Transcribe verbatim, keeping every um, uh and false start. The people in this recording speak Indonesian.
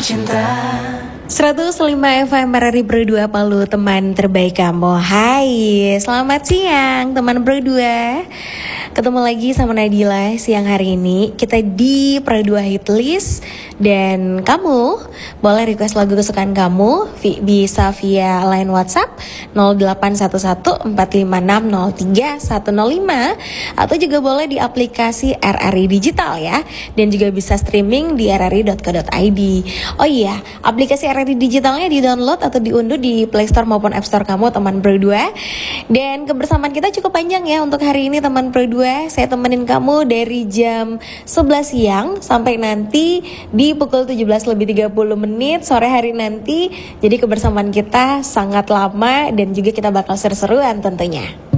cinta. seratus lima F M R R I berdua Palu, teman terbaik kamu. Hai, selamat siang teman berdua. Ketemu lagi sama Nadila siang hari ini. Kita di Berdua Hitlist. Dan kamu boleh request lagu kesukaan kamu vi- bisa via line WhatsApp nol delapan satu satu empat lima enam nol tiga satu nol lima, atau juga boleh di aplikasi R R I Digital ya. Dan juga bisa streaming di r r i dot co dot i d. Oh iya, aplikasi R R I Digitalnya di-download atau diunduh di Play Store maupun App Store kamu teman berdua. Dan kebersamaan kita cukup panjang ya untuk hari ini teman berdua. Saya temenin kamu dari jam sebelas siang sampai nanti di pukul tujuh belas lebih tiga puluh menit sore hari nanti. Jadi kebersamaan kita sangat lama dan juga kita bakal seru-seruan tentunya.